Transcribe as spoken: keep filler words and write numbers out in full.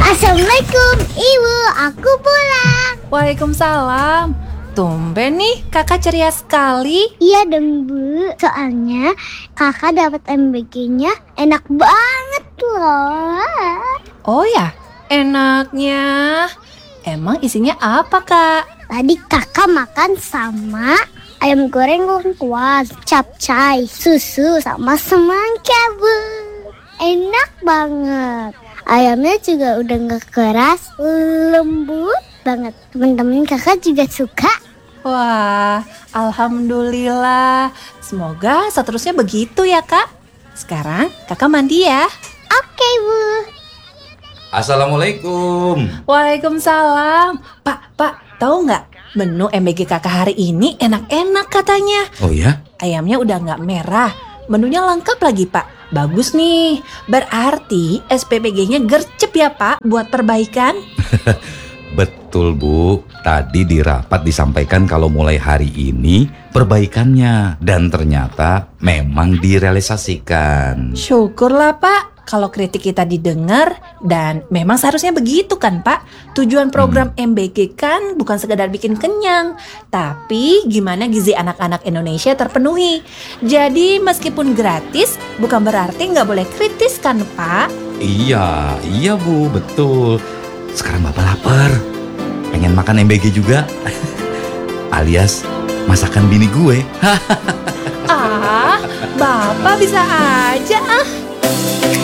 Assalamualaikum Ibu, aku pulang. Waalaikumsalam. Tumben nih kakak ceria sekali. Iya dong Bu, soalnya kakak dapat M B G-nya enak banget loh. Oh ya, enaknya. Emang isinya apa kak? Tadi kakak makan sama ayam goreng lengkuas, capcay, susu, sama semangka Bu. Enak banget. Ayamnya juga udah gak keras, lembut banget. Teman-teman kakak juga suka. Wah, alhamdulillah. Semoga seterusnya begitu ya kak. Sekarang kakak mandi ya. Oke Bu. Assalamualaikum. Waalaikumsalam. Pak, pak, tahu nggak? Menu M B G kakak hari ini enak-enak katanya. Oh ya? Ayamnya udah nggak merah. Menunya lengkap lagi pak. Bagus nih. Berarti S P B G-nya gercep ya pak buat perbaikan. Betul Bu. Tadi di rapat disampaikan kalau mulai hari ini perbaikannya. Dan ternyata memang direalisasikan. Syukurlah pak. Kalau kritik kita didengar dan memang seharusnya begitu kan Pak. Tujuan program hmm. M B G kan bukan sekedar bikin kenyang, tapi gimana gizi anak-anak Indonesia terpenuhi. Jadi meskipun gratis bukan berarti nggak boleh kritis kan Pak. Iya, iya Bu, betul. Sekarang Bapak lapar. Pengen makan M B G juga. Alias masakan bini gue. Ah, Bapak bisa aja ah.